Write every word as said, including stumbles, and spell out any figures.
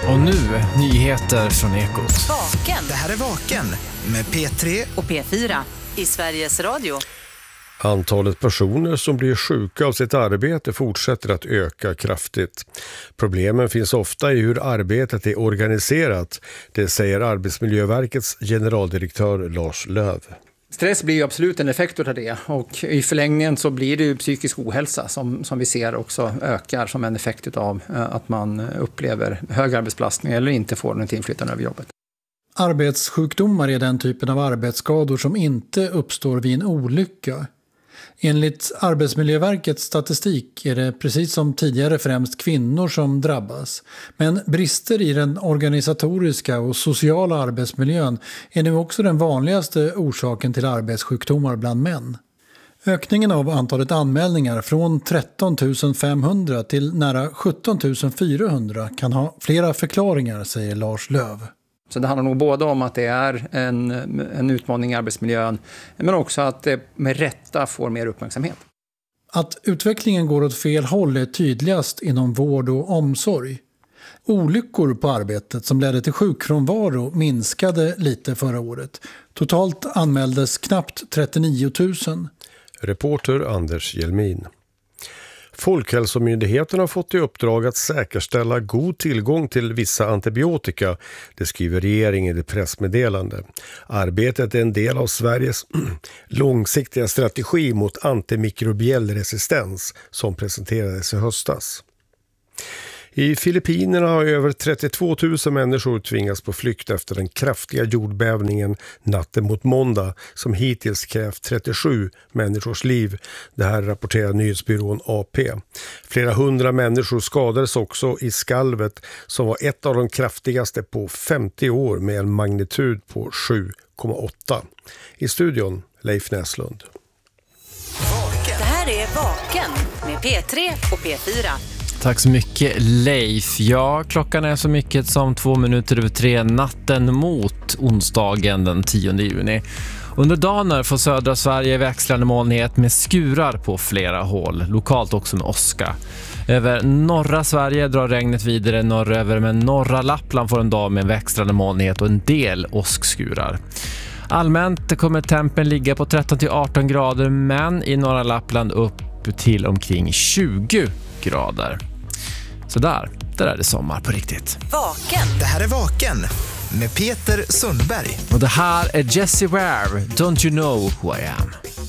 Och nu, nyheter från Ekot. Vaken. Det här är Vaken med P tre och P fyra i Sveriges Radio. Antalet personer som blir sjuka av sitt arbete fortsätter att öka kraftigt. Problemen finns ofta i hur arbetet är organiserat. Det säger Arbetsmiljöverkets generaldirektör Lars Löv. Stress blir ju absolut en effekt av det, och i förlängningen så blir det ju psykisk ohälsa som, som vi ser också ökar som en effekt av att man upplever hög arbetsbelastning eller inte får något inflytande över jobbet. Arbetssjukdomar är den typen av arbetsskador som inte uppstår vid en olycka. Enligt Arbetsmiljöverkets statistik är det precis som tidigare främst kvinnor som drabbas. Men brister i den organisatoriska och sociala arbetsmiljön är nu också den vanligaste orsaken till arbetssjukdomar bland män. Ökningen av antalet anmälningar från tretton tusen femhundra till nära sjutton tusen fyrahundra kan ha flera förklaringar, säger Lars Löv. Så det handlar nog både om att det är en, en utmaning i arbetsmiljön, men också att det med rätta får mer uppmärksamhet. Att utvecklingen går åt fel håll är tydligast inom vård och omsorg. Olyckor på arbetet som ledde till sjukfrånvaro minskade lite förra året. Totalt anmäldes knappt trettionio tusen. Reporter Anders Hjelmin. Folkhälsomyndigheten har fått i uppdrag att säkerställa god tillgång till vissa antibiotika, det skriver regeringen i det pressmeddelande. Arbetet är en del av Sveriges långsiktiga strategi mot antimikrobiell resistens som presenterades i höstas. I Filippinerna har över trettiotvå tusen människor tvingats på flykt efter den kraftiga jordbävningen natten mot måndag som hittills krävt trettiosju människors liv. Det här rapporterar nyhetsbyrån A P. Flera hundra människor skadades också i skalvet som var ett av de kraftigaste på femtio år med en magnitud på sju komma åtta. I studion Leif Näslund. Det här är Vaken med P tre och P fyra. Tack så mycket, Leif. Ja, klockan är så mycket som två minuter över tre natten mot onsdagen den tionde juni. Under dagen får södra Sverige växlande molnighet med skurar på flera håll, lokalt också med åska. Över norra Sverige drar regnet vidare norröver, men norra Lappland får en dag med växlande molnighet och en del åskskurar. Allmänt kommer tempen ligga på tretton till arton grader, men i norra Lappland upp till omkring tjugo grader. Så där, där är det sommar på riktigt. Vaken. Det här är Vaken med Peter Sundberg. Och det här är Jessie Ware, Don't You Know Who I Am.